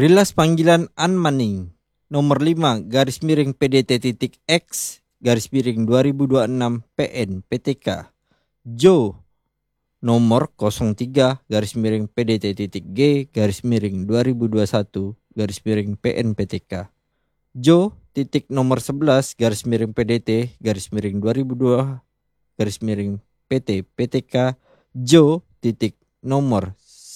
Rilas panggilan An Manning nomor 5 garis miring PDT.X garis miring 2026 PN PTK. Jo nomor 03 garis miring PDT.G garis miring 2021 garis miring PN PTK. Jo titik nomor 11 garis miring PDT garis miring 2002 garis miring PT PTK. Jo titik nomor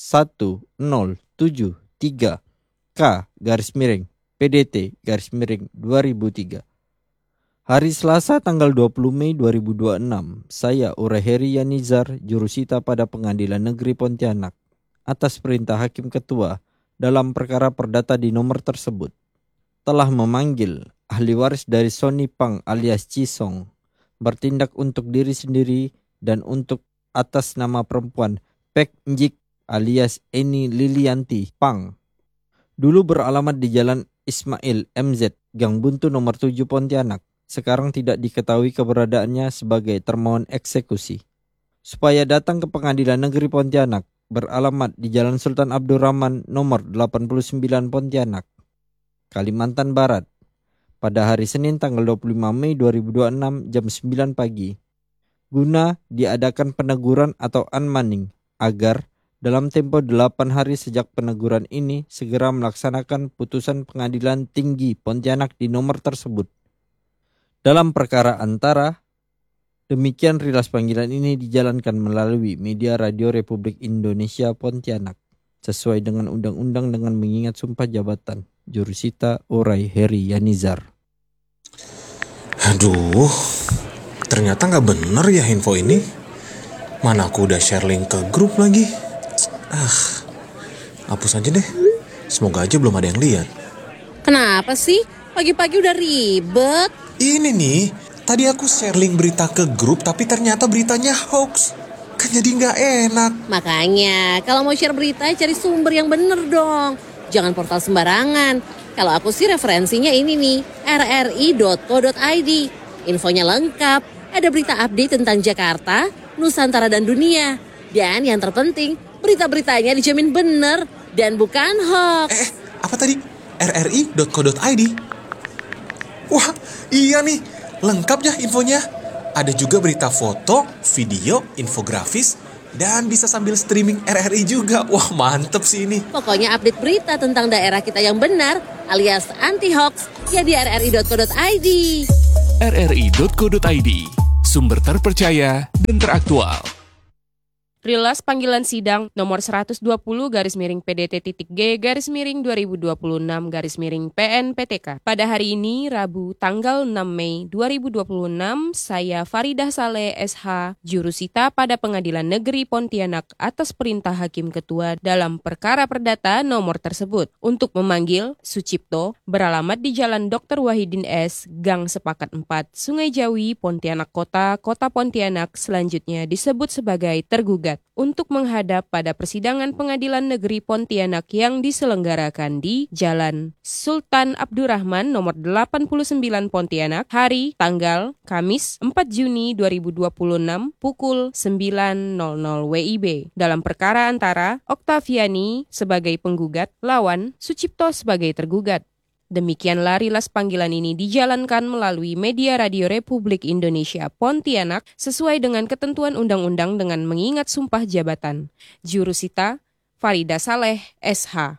1073 K garis miring PDT garis miring 2003. Hari Selasa tanggal 20 Mei 2026, saya Uraheri Yanizar, jurusita pada Pengadilan Negeri Pontianak, atas perintah Hakim Ketua dalam perkara perdata di nomor tersebut, telah memanggil ahli waris dari Sony Pang alias Cisong bertindak untuk diri sendiri dan untuk atas nama perempuan Pek Njik alias Eni Lilianti Pang. Dulu beralamat di Jalan Ismail MZ, Gang Buntu nomor 7 Pontianak. Sekarang tidak diketahui keberadaannya sebagai termohon eksekusi. Supaya datang ke Pengadilan Negeri Pontianak, beralamat di Jalan Sultan Abdurrahman nomor 89 Pontianak, Kalimantan Barat, pada hari Senin tanggal 25 Mei 2026 jam 9 pagi, guna diadakan peneguran atau unmanning agar dalam tempo 8 hari sejak peneguran ini segera melaksanakan putusan Pengadilan Tinggi Pontianak di nomor tersebut. Dalam perkara antara, demikian rilas panggilan ini dijalankan melalui media Radio Republik Indonesia Pontianak, sesuai dengan undang-undang dengan mengingat sumpah jabatan. Jurusita Uraheri Yanizar. Aduh, ternyata gak bener ya info ini. Mana aku udah share link ke grup lagi. Hapus aja deh. Semoga aja belum ada yang lihat. Kenapa sih? Pagi-pagi udah ribet. Ini nih, tadi aku share link berita ke grup tapi ternyata beritanya hoax. Kan jadi gak enak. Makanya, kalau mau share berita cari sumber yang bener dong. Jangan portal sembarangan. Kalau aku sih referensinya ini nih, rri.co.id. Infonya lengkap. Ada berita update tentang Jakarta, Nusantara dan dunia. Dan yang terpenting, berita-beritanya dijamin bener dan bukan hoax. Apa tadi? rri.co.id? Wah, iya nih. Lengkap ya infonya. Ada juga berita foto, video, infografis, dan bisa sambil streaming RRI juga. Wah, mantep sih ini. Pokoknya update berita tentang daerah kita yang benar alias anti-hoax ya di rri.co.id. rri.co.id, sumber terpercaya dan teraktual. Rilas panggilan sidang nomor 120 garis miring PDT.G garis miring 2026 garis miring PN PTK. Pada hari ini, Rabu, tanggal 6 Mei 2026, saya Faridah Saleh SH, jurusita pada Pengadilan Negeri Pontianak atas perintah Hakim Ketua dalam perkara perdata nomor tersebut untuk memanggil Sucipto beralamat di Jalan Dr. Wahidin S, Gang Sepakat 4, Sungai Jawi, Pontianak Kota, Kota Pontianak, selanjutnya disebut sebagai tergugat, untuk menghadap pada persidangan Pengadilan Negeri Pontianak yang diselenggarakan di Jalan Sultan Abdurrahman nomor 89 Pontianak, hari, tanggal, Kamis 4 Juni 2026 pukul 9.00 WIB dalam perkara antara Oktaviani sebagai penggugat lawan Sucipto sebagai tergugat. Demikianlah rilas panggilan ini dijalankan melalui media Radio Republik Indonesia Pontianak sesuai dengan ketentuan undang-undang dengan mengingat sumpah jabatan. Jurusita Faridah Saleh SH.